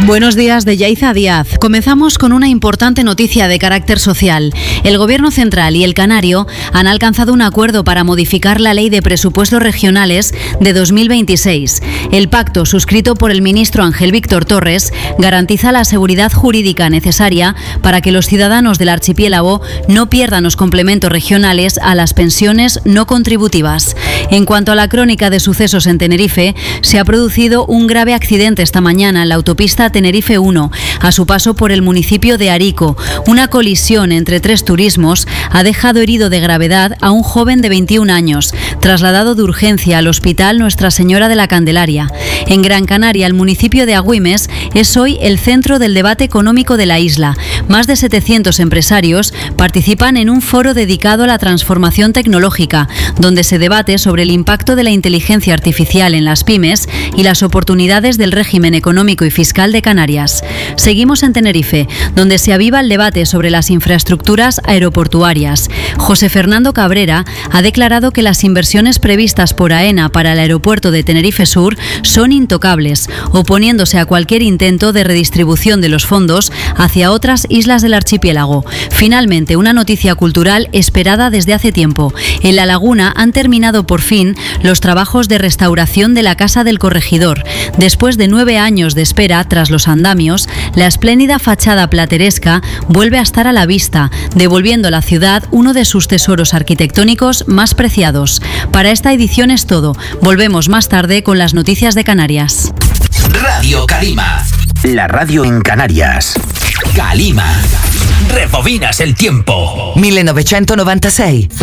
Buenos días de Yaiza Díaz. Comenzamos con una importante noticia de carácter social. El Gobierno Central y el Canario han alcanzado un acuerdo para modificar la Ley de Presupuestos Regionales de 2026. El pacto, suscrito por el ministro Ángel Víctor Torres, garantiza la seguridad jurídica necesaria para que los ciudadanos del archipiélago no pierdan los complementos regionales a las pensiones no contributivas. En cuanto a la crónica de sucesos en Tenerife, se ha producido un grave accidente esta mañana en la autopista Tenerife 1, a su paso por el municipio de Arico. Una colisión entre tres turismos ha dejado herido de gravedad a un joven de 21 años, trasladado de urgencia al Hospital Nuestra Señora de la Candelaria. En Gran Canaria, el municipio de Agüimes es hoy el centro del debate económico de la isla. Más de 700 empresarios participan en un foro dedicado a la transformación tecnológica, donde se debate sobre el impacto de la inteligencia artificial en las pymes y las oportunidades del régimen económico y fiscal de Canarias. Seguimos en Tenerife, donde se aviva el debate sobre las infraestructuras aeroportuarias. José Fernando Cabrera ha declarado que las inversiones previstas por AENA para el aeropuerto de Tenerife Sur son intocables, oponiéndose a cualquier intento de redistribución de los fondos hacia otras islas del archipiélago. Finalmente, una noticia cultural esperada desde hace tiempo. En La Laguna han terminado por fin los trabajos de restauración de la Casa del Corregidor. Después de 9 años de espera tras los andamios, la espléndida fachada plateresca vuelve a estar a la vista, devolviendo a la ciudad uno de sus tesoros arquitectónicos más preciados. Para esta edición es todo. Volvemos más tarde con las noticias de Canarias. Radio Calima, la radio en Canarias. Calima, rebobinas el tiempo. 1996.